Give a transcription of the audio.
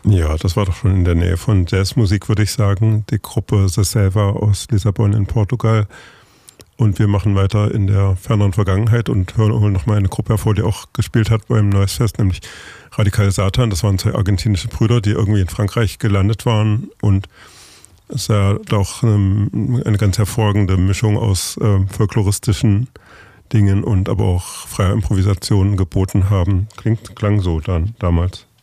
Ja, das war doch schon in der Nähe von Jazzmusik, würde ich sagen. Die Gruppe The Selva aus Lissabon in Portugal. Und wir machen weiter in der ferneren Vergangenheit und holen nochmal eine Gruppe hervor, die auch gespielt hat beim Noise Fest, nämlich Radikal Satan. Das waren zwei argentinische Brüder, die irgendwie in Frankreich gelandet waren und es ja doch eine ganz hervorragende Mischung aus folkloristischen Dingen und aber auch freier Improvisation geboten haben. Klang so dann damals.